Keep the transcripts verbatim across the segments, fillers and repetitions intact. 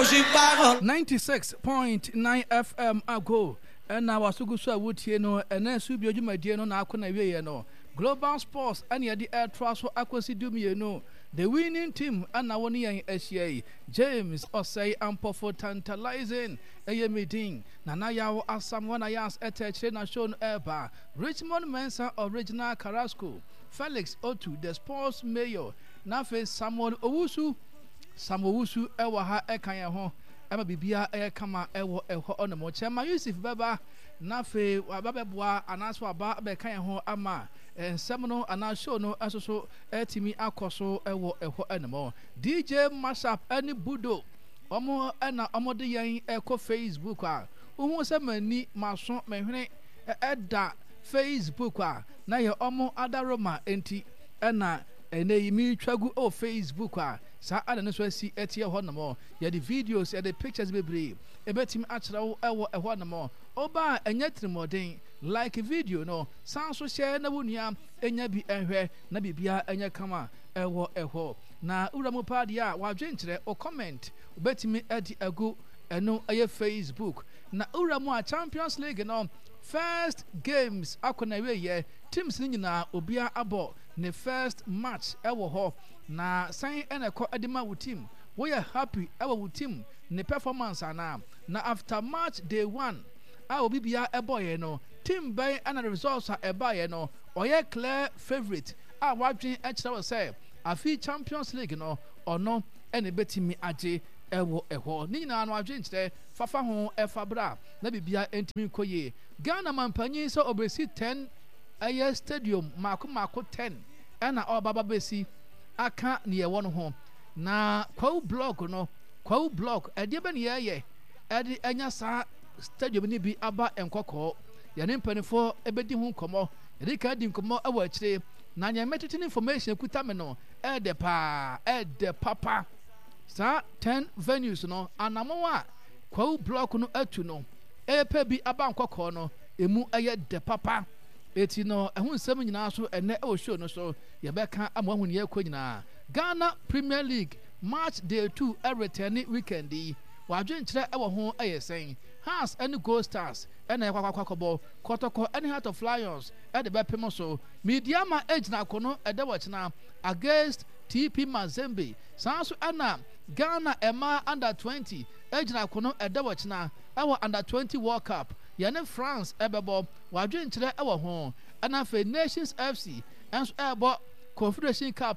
ninety-six point nine F M ago. And now Wasugusa Wutieno and then Subio Jumadiano Nakuna Vieno. Global Sports and yet the air trust for Aquasi Dumieno. The winning team and Nawani and S A. James Osei Ampo for tantalizing a meeting. Nanaya as someone I asked at a trainer shown Eba. Richmond Mensa original Carrasco. Felix Otu, the sports mayor. Nafe Samuel Owusu. Samuel Owusu Ewaha Ekaya. Emma Bibia Air Kama Ewo Eho on the Mochema Yusuf Beba Nafe Wababwa and Aswa Ba Bekaya Ama and Seminole and I show no Asoso Etimi Akoso Ewo Eho anymore. D J Mashup any Budo Omo Anna Omodi Yang Echo Facebook. Umo Semani Mason Mehne Edda Facebook. Na ye Omo Adaroma Enti Anna Ene mi Tragu O Facebook. Sa ada no so si etie ho no ye the videos ye the pictures bebre e betim akira wo ewo eho no oba enya trimodin like video no san so share na wonua enya bi ehwe na bibia enya kama ewo eho na uramu padi a wadwe nkire o comment betim edi agu eno aye Facebook na uramu a Champions League no first games akona we ye teams ni nyina obia abo ne first match ewo ho na sign ene ko adima wo team we are happy ewo wo team ne performance ana na after match day one a obi bia eboye no team by and the results are ebaye no oye clear favorite a wadwen e kire we say afi Champions League no ono ene betimi age ewo eho ni nyina no wadwen kire fafa ho efa bra na bibia entimi koye Ghana mampanyi so obesi ten aye stadium mako mako ten ena obaba besi aka ne ye wono ho na kwaw block no kwaw block ade be ne ye ade anya sa stadium ni bi aba enkoko ye ne mpanifo ebedi hu komo ede ka di komo awa kire na nya metete information kuta me no e de pa e de papa sa ten venues no anamo a kwaw block no atu no epe bi aba enkoko no emu aye de papa eti no ehun nsem nyina so ene e o show no so ye beka amahun ye ko nyina Ghana Premier League match day two e return weekend yi wadwen kire e wo ho ayesen Hearts and Gold Stars ene kwakwakwakọbọ Kotoko and Heart of Lions e de bepem so Mediama ejina kono e de wachina against T P Mazembe sanso ana Ghana Emma under twenty ejina kono e de wachina e wo under twenty World Cup yane France ebebo wadwen kire e wo ho ana fe Nations F C enso ebo Confederation Cup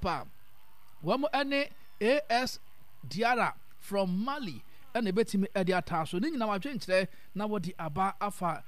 wamo ene A S Diara from Mali ene betimi e dia taso ni nyina wadwen kire na wodi aba afa